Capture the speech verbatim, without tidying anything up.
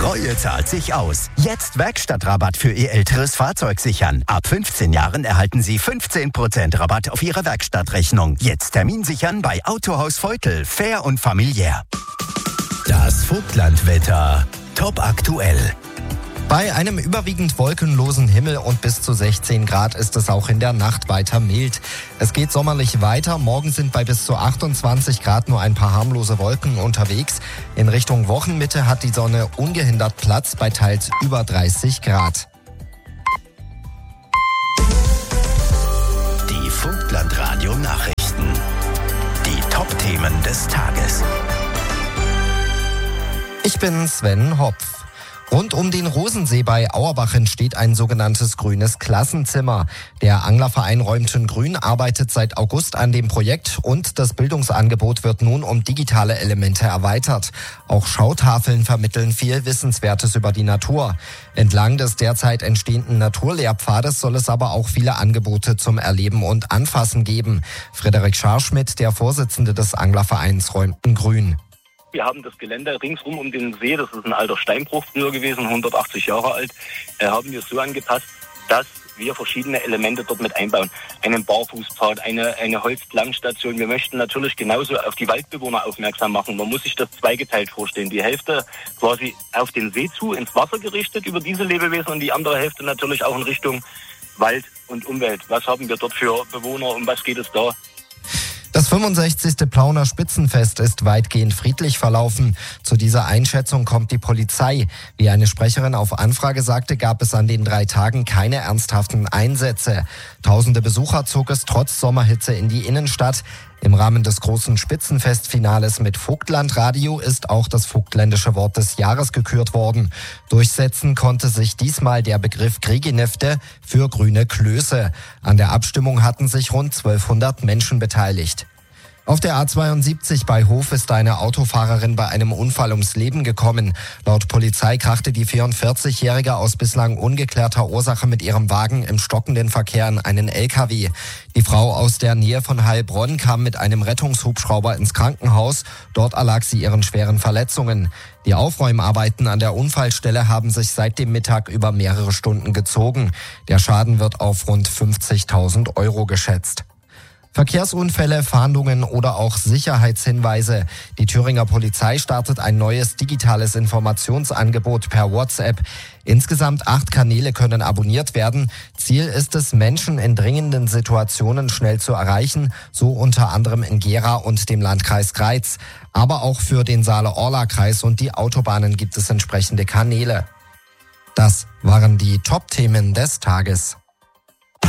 Treue zahlt sich aus. Jetzt Werkstattrabatt für Ihr älteres Fahrzeug sichern. Ab fünfzehn Jahren erhalten Sie fünfzehn Prozent Rabatt auf Ihre Werkstattrechnung. Jetzt Termin sichern bei Autohaus Feutel. Fair und familiär. Das Vogtlandwetter. Top aktuell. Bei einem überwiegend wolkenlosen Himmel und bis zu sechzehn Grad ist es auch in der Nacht weiter mild. Es geht sommerlich weiter. Morgen sind bei bis zu achtundzwanzig Grad nur ein paar harmlose Wolken unterwegs. In Richtung Wochenmitte hat die Sonne ungehindert Platz bei teils über dreißig Grad. Die Vogtlandradio-Nachrichten. Die Top-Themen des Tages. Ich bin Sven Hopf. Rund um den Rosensee bei Auerbach entsteht ein sogenanntes grünes Klassenzimmer. Der Anglerverein Räumten-Grün arbeitet seit August an dem Projekt und das Bildungsangebot wird nun um digitale Elemente erweitert. Auch Schautafeln vermitteln viel Wissenswertes über die Natur. Entlang des derzeit entstehenden Naturlehrpfades soll es aber auch viele Angebote zum Erleben und Anfassen geben. Frederik Scharschmidt, der Vorsitzende des Anglervereins Räumten-Grün. Wir haben das Gelände ringsrum um den See, das ist ein alter Steinbruch früher gewesen, hundertachtzig Jahre alt, äh, haben wir so angepasst, dass wir verschiedene Elemente dort mit einbauen. Einen Barfußpfad, eine, eine Holzplankenstation. Wir möchten natürlich genauso auf die Waldbewohner aufmerksam machen. Man muss sich das zweigeteilt vorstellen. Die Hälfte quasi auf den See zu, ins Wasser gerichtet über diese Lebewesen und die andere Hälfte natürlich auch in Richtung Wald und Umwelt. Was haben wir dort für Bewohner, um was geht es da? Das fünfundsechzigste Plauner Spitzenfest ist weitgehend friedlich verlaufen. Zu dieser Einschätzung kommt die Polizei. Wie eine Sprecherin auf Anfrage sagte, gab es an den drei Tagen keine ernsthaften Einsätze. Tausende Besucher zog es trotz Sommerhitze in die Innenstadt. Im Rahmen des großen Spitzenfestfinales mit Vogtlandradio ist auch das vogtländische Wort des Jahres gekürt worden. Durchsetzen konnte sich diesmal der Begriff Kriginefte für grüne Klöße. An der Abstimmung hatten sich rund zwölfhundert Menschen beteiligt. Auf der A zweiundsiebzig bei Hof ist eine Autofahrerin bei einem Unfall ums Leben gekommen. Laut Polizei krachte die vierundvierzigjährige aus bislang ungeklärter Ursache mit ihrem Wagen im stockenden Verkehr in einen L K W. Die Frau aus der Nähe von Heilbronn kam mit einem Rettungshubschrauber ins Krankenhaus. Dort erlag sie ihren schweren Verletzungen. Die Aufräumarbeiten an der Unfallstelle haben sich seit dem Mittag über mehrere Stunden gezogen. Der Schaden wird auf rund fünfzigtausend Euro geschätzt. Verkehrsunfälle, Fahndungen oder auch Sicherheitshinweise. Die Thüringer Polizei startet ein neues digitales Informationsangebot per WhatsApp. Insgesamt acht Kanäle können abonniert werden. Ziel ist es, Menschen in dringenden Situationen schnell zu erreichen, so unter anderem in Gera und dem Landkreis Greiz. Aber auch für den Saale-Orla-Kreis und die Autobahnen gibt es entsprechende Kanäle. Das waren die Top-Themen des Tages.